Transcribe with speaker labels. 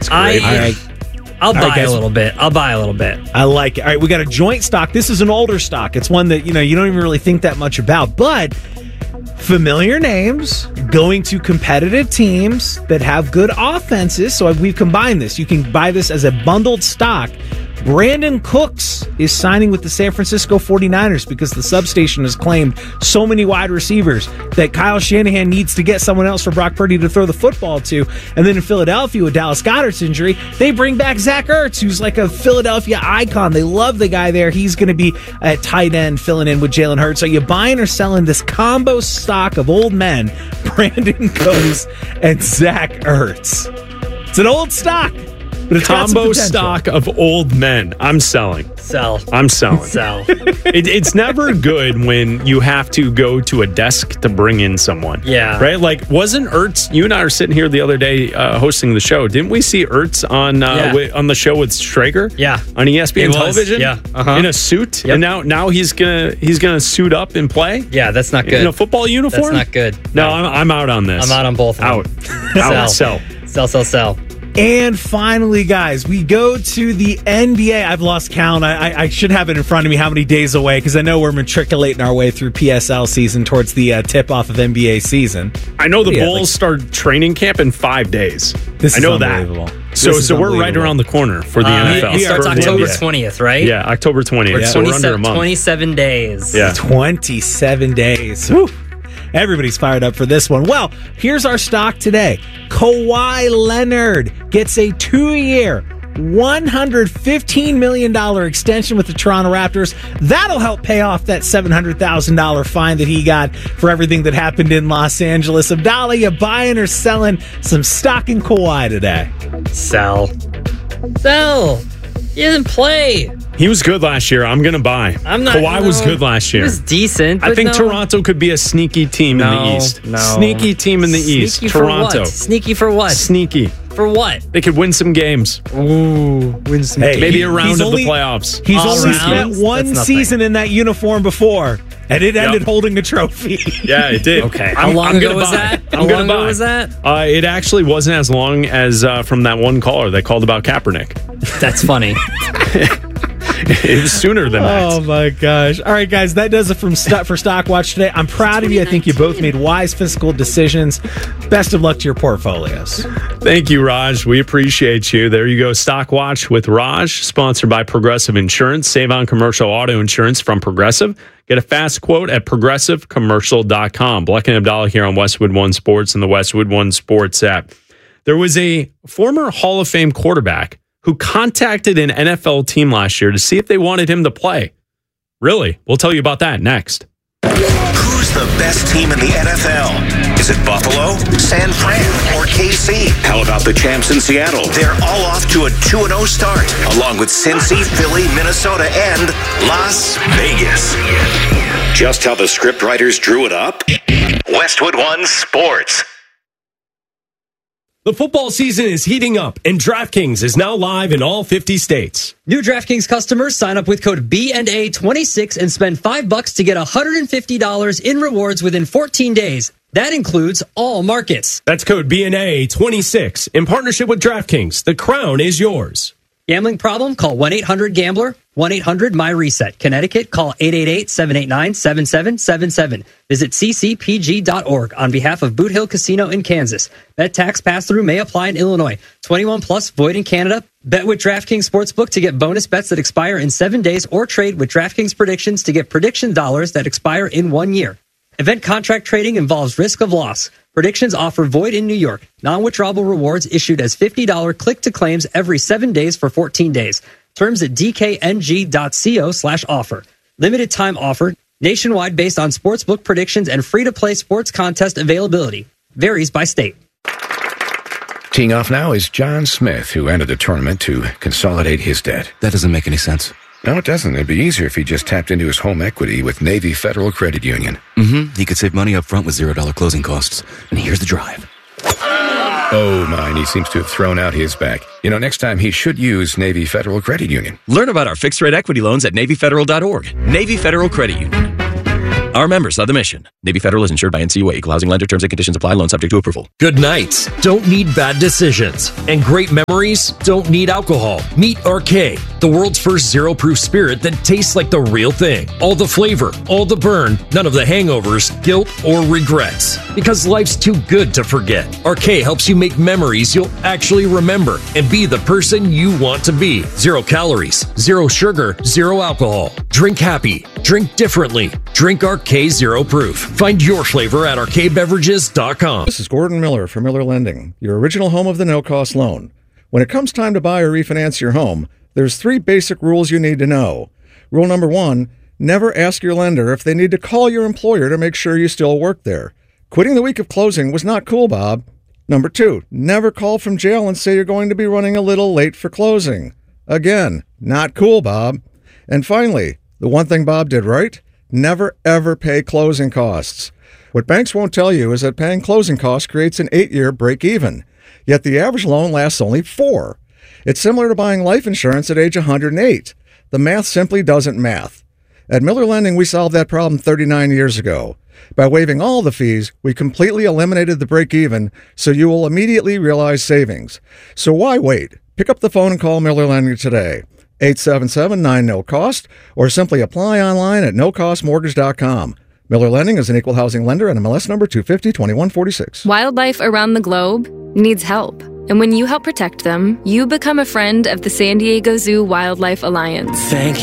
Speaker 1: It's great.
Speaker 2: I'll buy a little bit.
Speaker 3: I like it. All right, we got a joint stock. This is an older stock. It's one that, you don't even really think that much about, but familiar names going to competitive teams that have good offenses. So we've combined this. You can buy this as a bundled stock. Brandon Cooks is signing with the San Francisco 49ers because the substation has claimed so many wide receivers that Kyle Shanahan needs to get someone else for Brock Purdy to throw the football to. And then in Philadelphia with Dallas Goedert's injury, they bring back Zach Ertz, who's like a Philadelphia icon. They love the guy there. He's going to be at tight end filling in with Jalen Hurts. So you buying or selling this combo stock of old men, Brandon Cooks and Zach Ertz? It's an old stock. But it's
Speaker 1: combo stock of old men. I'm selling. I'm selling. It's never good when you have to go to a desk to bring in someone.
Speaker 2: Yeah.
Speaker 1: Right? Like, wasn't Ertz, you and I were sitting here the other day hosting the show. Didn't we see Ertz on the show with Strager?
Speaker 2: Yeah.
Speaker 1: On ESPN television?
Speaker 2: Yeah.
Speaker 1: In a suit?
Speaker 2: Yep.
Speaker 1: And now he's gonna suit up and play?
Speaker 2: Yeah, that's not good.
Speaker 1: In a football uniform?
Speaker 2: That's not good.
Speaker 1: No, I'm out on this.
Speaker 2: I'm out on both of them. Sell.
Speaker 3: And finally, guys, we go to the NBA. I've lost count. I should have it in front of me how many days away, because I know we're matriculating our way through PSL season towards the tip-off of NBA season.
Speaker 1: I know the Bulls start training camp in 5 days.
Speaker 3: This
Speaker 1: I know that. So we're right around the corner for the NFL.
Speaker 2: It starts October 20th, right?
Speaker 1: Yeah, October 20th. So we're under a month.
Speaker 2: 27 days.
Speaker 1: Yeah.
Speaker 3: 27 days. Whew. Everybody's fired up for this one. Well, here's our stock today. Kawhi Leonard gets a 2-year, $115 million extension with the Toronto Raptors. That'll help pay off that $700,000 fine that he got for everything that happened in Los Angeles. Abdallah, you buying or selling some stock in Kawhi today?
Speaker 2: Sell. He didn't play.
Speaker 1: He was good last year. I'm going to buy. Kawhi was good last year.
Speaker 2: He was decent.
Speaker 1: I think Toronto could be a sneaky team in the East. Sneaky team in the East. Toronto.
Speaker 2: Sneaky for what?
Speaker 1: Sneaky.
Speaker 2: For what?
Speaker 1: They could win some games.
Speaker 2: Ooh, win some games.
Speaker 1: Maybe a round of the playoffs.
Speaker 3: He's only spent one season in that uniform before, and it ended holding a trophy.
Speaker 1: Yeah, it did.
Speaker 2: Okay. How long ago was that?
Speaker 1: It actually wasn't as long as from that one caller that called about Kaepernick.
Speaker 2: That's funny.
Speaker 1: It was sooner than that.
Speaker 3: Oh, my gosh. All right, guys, that does it for Stockwatch today. I'm proud of you. I think you both made wise fiscal decisions. Best of luck to your portfolios.
Speaker 1: Thank you, Raj. We appreciate you. There you go. Stockwatch with Raj, sponsored by Progressive Insurance. Save on commercial auto insurance from Progressive. Get a fast quote at progressivecommercial.com. Bleck and Abdallah here on Westwood One Sports and the Westwood One Sports app. There was a former Hall of Fame quarterback who contacted an NFL team last year to see if they wanted him to play. Really? We'll tell you about that next.
Speaker 4: Who's the best team in the NFL? Is it Buffalo, San Fran, or KC? How about the champs in Seattle? They're all off to a 2-0 start, along with Cincy, Philly, Minnesota, and Las Vegas. Just how the scriptwriters drew it up? Westwood One Sports.
Speaker 5: The football season is heating up, and DraftKings is now live in all 50 states.
Speaker 6: New DraftKings customers sign up with code BNA26 and spend $5 to get $150 in rewards within 14 days. That includes all markets.
Speaker 5: That's code BNA26 in partnership with DraftKings. The crown is yours.
Speaker 6: Gambling problem? Call 1-800-GAMBLER. 1-800-MY-RESET. Connecticut, call 888-789-7777. Visit ccpg.org on behalf of Boot Hill Casino in Kansas. Bet tax pass-through may apply in Illinois. 21 plus, void in Canada. Bet with DraftKings Sportsbook to get bonus bets that expire in 7 days, or trade with DraftKings Predictions to get prediction dollars that expire in 1 year. Event contract trading involves risk of loss. Predictions offer void in New York. Non-withdrawable rewards issued as $50 click-to-claims every 7 days for 14 days. Terms at dkng.co/offer. Limited time offer. Nationwide based on sportsbook predictions and free-to-play sports contest availability. Varies by state.
Speaker 7: Teeing off now is John Smith, who entered the tournament to consolidate his debt.
Speaker 8: That doesn't make any sense.
Speaker 7: No, it doesn't. It'd be easier if he just tapped into his home equity with Navy Federal Credit Union.
Speaker 8: He could save money up front with $0 closing costs. And here's the drive.
Speaker 7: Oh, my, and he seems to have thrown out his back. You know, next time he should use Navy Federal Credit Union.
Speaker 5: Learn about our fixed-rate equity loans at NavyFederal.org. Navy Federal Credit Union.
Speaker 9: are members of the mission. Navy Federal is insured by NCUA. Equal housing lender. Terms and conditions apply. Loan subject to approval.
Speaker 10: Good nights don't need bad decisions, and great memories don't need alcohol. Meet RK, the world's first zero-proof spirit that tastes like the real thing. All the flavor, all the burn, none of the hangovers, guilt, or regrets. Because life's too good to forget. RK helps you make memories you'll actually remember and be the person you want to be. 0 calories, 0 sugar, 0 alcohol. Drink happy. Drink differently. Drink RK Zero Proof. Find your flavor at rkbeverages.com.
Speaker 11: This is Gordon Miller from Miller Lending, your original home of the no-cost loan. When it comes time to buy or refinance your home, there's 3 basic rules you need to know. Rule number 1, never ask your lender if they need to call your employer to make sure you still work there. Quitting the week of closing was not cool, Bob. Number 2, never call from jail and say you're going to be running a little late for closing. Again, not cool, Bob. And finally, the one thing Bob did right, never ever pay closing costs. What banks won't tell you is that paying closing costs creates an 8-year break-even, yet the average loan lasts only 4. It's similar to buying life insurance at age 108. The math simply doesn't math. At Miller Lending, we solved that problem 39 years ago. By waiving all the fees, we completely eliminated the break-even, so you will immediately realize savings. So why wait? Pick up the phone and call Miller Lending today. 877-9-NO-COST, or simply apply online at nocostmortgage.com. Miller Lending is an equal housing lender and MLS number 250-2146.
Speaker 12: Wildlife around the globe needs help. And when you help protect them, you become a friend of the San Diego Zoo Wildlife Alliance.
Speaker 13: Thank